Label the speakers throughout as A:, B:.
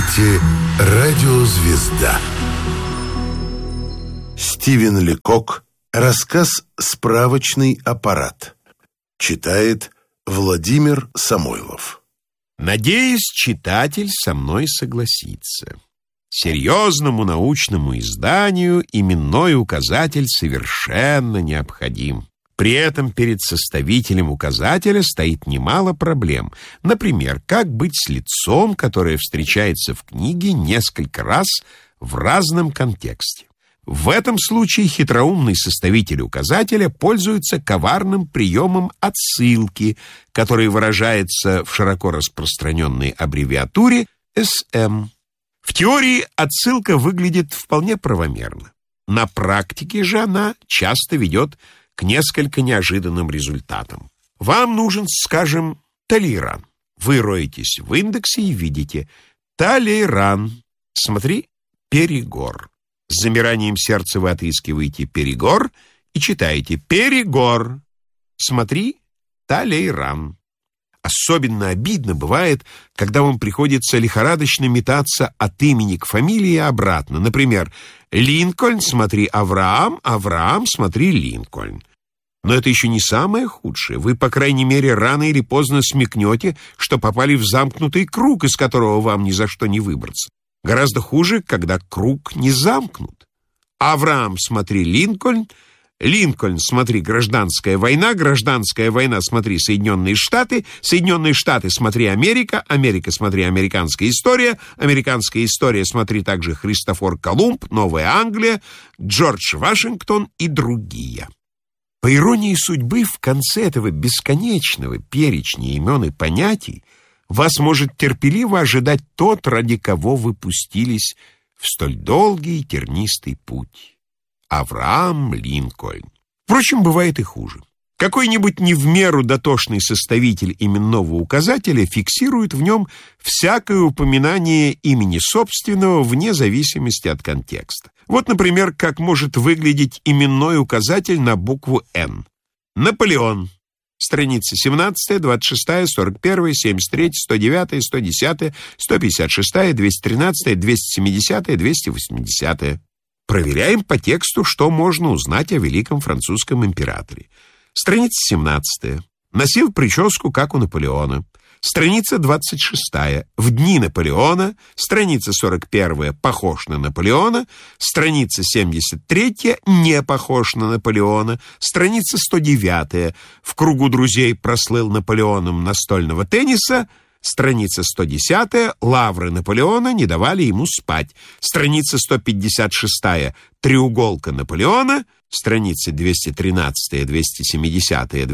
A: слушаете «Радиозвезда». Стивен Лекок. Рассказ «Справочный аппарат». Читает Владимир Самойлов.
B: Надеюсь, читатель со мной согласится. Серьезному научному изданию именной указатель совершенно необходим. При этом перед составителем указателя стоит немало проблем. Например, как быть с лицом, которое встречается в книге несколько раз в разном контексте. В этом случае хитроумный составитель указателя пользуется коварным приемом отсылки, который выражается в широко распространенной аббревиатуре СМ. В теории отсылка выглядит вполне правомерно. На практике же она часто ведет к несколько неожиданным результатам. Вам нужен, скажем, Толейран. Вы роетесь в индексе и видите Толейран. Смотри, Перегор. С замиранием сердца вы отыскиваете Перегор и читаете Перегор. Смотри, Толейран. Особенно обидно бывает, когда вам приходится лихорадочно метаться от имени к фамилии и обратно. Например, Линкольн, смотри, Авраам, Авраам, смотри, Линкольн. Но это еще не самое худшее. Вы, по крайней мере, рано или поздно смекнете, что попали в замкнутый круг, из которого вам ни за что не выбраться. Гораздо хуже, когда круг не замкнут. Авраам, смотри, Линкольн, Линкольн, смотри, гражданская война, смотри, Соединенные Штаты, смотри, Америка, смотри, американская история, смотри, также Христофор Колумб, Новая Англия, Джордж Вашингтон и другие. По иронии судьбы, в конце этого бесконечного перечня имен и понятий вас может терпеливо ожидать тот, ради кого вы пустились в столь долгий и тернистый путь. Авраам Линкольн. Впрочем, бывает и хуже. Какой-нибудь не в меру дотошный составитель именного указателя фиксирует в нем всякое упоминание имени собственного вне зависимости от контекста. Вот, например, как может выглядеть именной указатель на букву «Н». Наполеон. Страницы 17, 26, 41, 73, 109, 110, 156, 213, 270, 280. Проверяем по тексту, что можно узнать о великом французском императоре. Страница 17. Носил прическу, как у Наполеона. Страница 26. В дни Наполеона. Страница 41. Похож на Наполеона. Страница 73. Не похож на Наполеона. Страница 109. В кругу друзей прослыл Наполеоном настольного тенниса. Страница 110. Лавры Наполеона не давали ему спать. Страница 156. Треуголка Наполеона. Страницы 213, 270,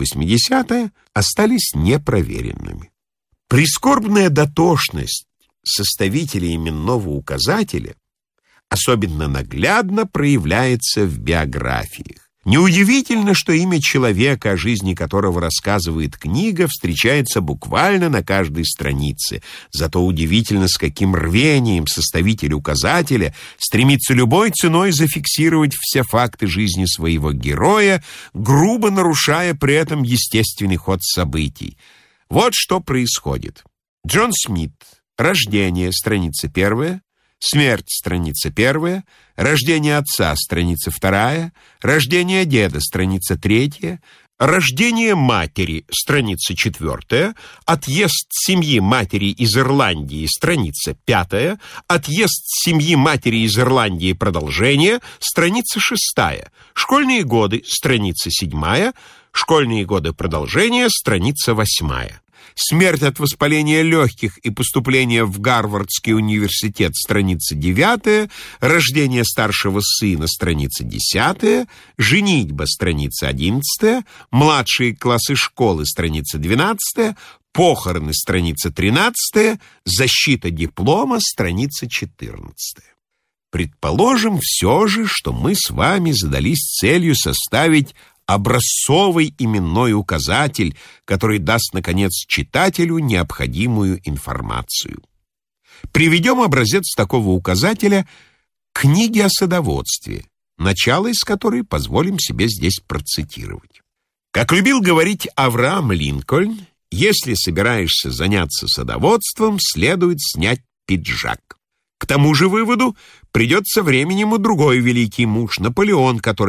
B: 280 остались непроверенными. Прискорбная дотошность составителя именного указателя особенно наглядно проявляется в биографиях. Неудивительно, что имя человека, о жизни которого рассказывает книга, встречается буквально на каждой странице. Зато удивительно, с каким рвением составитель указателя стремится любой ценой зафиксировать все факты жизни своего героя, грубо нарушая при этом естественный ход событий. Вот что происходит. Джон Смит. Рождение. Страница 1. Смерть, страница 1, рождение отца, страница 2, рождение деда, страница 3, рождение матери, страница 4, отъезд семьи матери из Ирландии, страница 5, отъезд семьи матери из Ирландии, продолжение, страница 6, школьные годы, страница 7, школьные годы, продолжение, страница 8. Смерть от воспаления легких и поступление в Гарвардский университет, страница 9, рождение старшего сына, страница 10, женитьба, страница 11, младшие классы школы, страница 12, похороны, страница 13, защита диплома, страница 14. Предположим все же, что мы с вами задались целью составить образцовый именной указатель, который даст, наконец, читателю необходимую информацию. Приведем образец такого указателя книги о садоводстве, начало из которой позволим себе здесь процитировать. Как любил говорить Авраам Линкольн, если собираешься заняться садоводством, следует снять пиджак. К тому же выводу придет со временем и другой великий муж, Наполеон, который